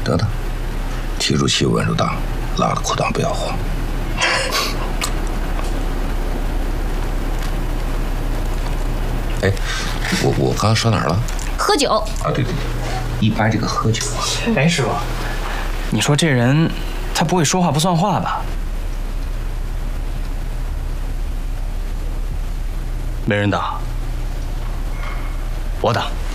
得得，提住气，稳住档，拉了裤裆不要慌。哎，我刚刚说哪儿了？ 喝酒啊，对，一般这个喝酒啊。 哎，师傅，你说这人他不会说话不算话吧？没人打，我打。